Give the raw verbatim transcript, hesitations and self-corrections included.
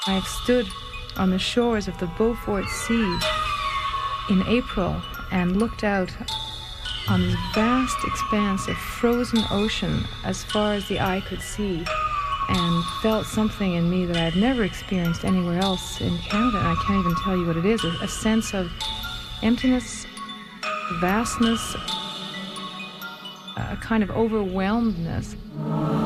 I have stood on the shores of the Beaufort Sea in April and looked out on this vast expanse of frozen ocean as far as the eye could see, and felt something in me that I've never experienced anywhere else in Canada, and I can't even tell you what it is, a, a sense of emptiness, vastness, a kind of overwhelmedness.